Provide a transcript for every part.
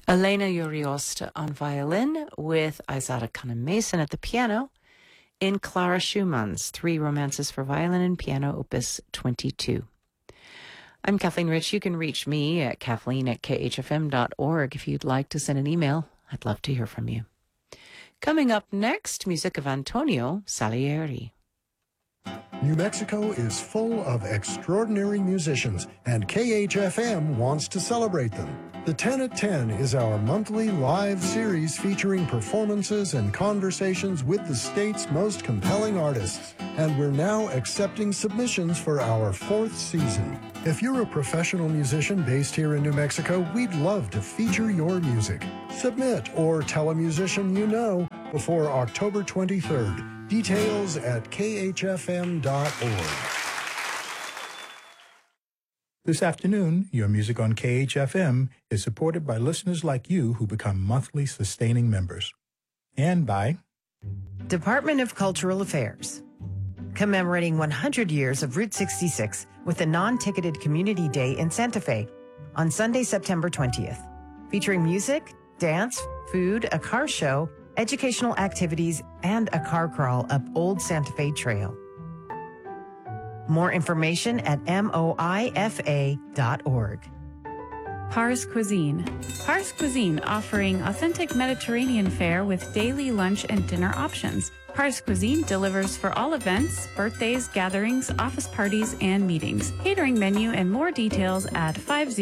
Elena Uriosta on violin with Izada Mason at the piano in Clara Schumann's Three Romances for Violin and Piano, Opus 22. I'm Kathleen Rich. You can reach me at kathleen@khfm.org. If you'd like to send an email, I'd love to hear from you. Coming up next, music of Antonio Salieri. New Mexico is full of extraordinary musicians, and KHFM wants to celebrate them. The 10 at 10 is our monthly live series featuring performances and conversations with the state's most compelling artists. And we're now accepting submissions for our 4th season. If you're a professional musician based here in New Mexico, we'd love to feature your music. Submit or tell a musician you know before October 23rd. Details at khfm.org. This afternoon, your music on KHFM is supported by listeners like you who become monthly sustaining members. And by Department of Cultural Affairs, commemorating 100 years of Route 66 with a non-ticketed Community Day in Santa Fe on Sunday, September 20th, featuring music, dance, food, a car show, educational activities, and a car crawl up Old Santa Fe Trail. More information at moifa.org. Pars Cuisine. Pars Cuisine offering authentic Mediterranean fare with daily lunch and dinner options. Pars Cuisine delivers for all events, birthdays, gatherings, office parties, and meetings. Catering menu and more details at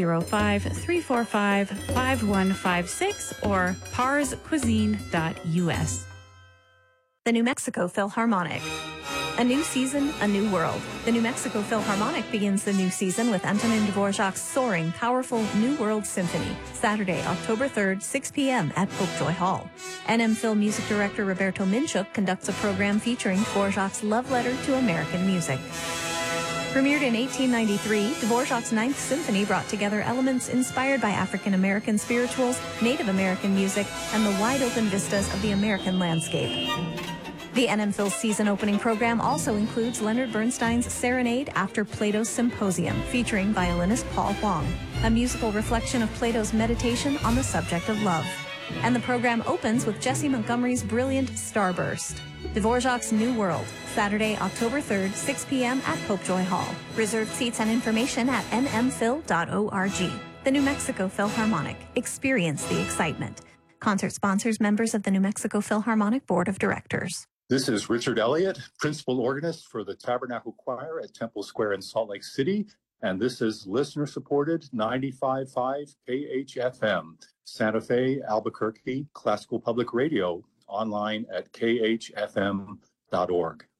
505-345-5156 or parscuisine.us. The New Mexico Philharmonic. A new season, a new world. The New Mexico Philharmonic begins the new season with Antonin Dvorak's soaring, powerful New World Symphony, Saturday, October 3rd, 6 p.m. at Popejoy Hall. NM Phil music director Roberto Minchuk conducts a program featuring Dvorak's love letter to American music. Premiered in 1893, Dvorak's Ninth Symphony brought together elements inspired by African-American spirituals, Native American music, and the wide-open vistas of the American landscape. The NM Phil season opening program also includes Leonard Bernstein's Serenade After Plato's Symposium, featuring violinist Paul Huang, a musical reflection of Plato's meditation on the subject of love. And the program opens with Jesse Montgomery's brilliant Starburst. Dvorak's New World, Saturday, October 3rd, 6 p.m. at Popejoy Hall. Reserved seats and information at nmphil.org. The New Mexico Philharmonic. Experience the excitement. Concert sponsors members of the New Mexico Philharmonic Board of Directors. This is Richard Elliott, principal organist for the Tabernacle Choir at Temple Square in Salt Lake City. And this is listener-supported 95.5 KHFM, Santa Fe, Albuquerque, Classical Public Radio, online at khfm.org.